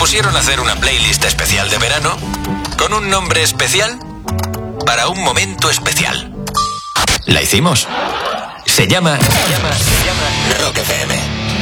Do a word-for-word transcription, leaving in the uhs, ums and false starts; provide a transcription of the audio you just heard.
propusieron hacer una playlist especial de verano con un nombre especial para un momento especial. La hicimos. Se llama, se llama, se llama Rock F M.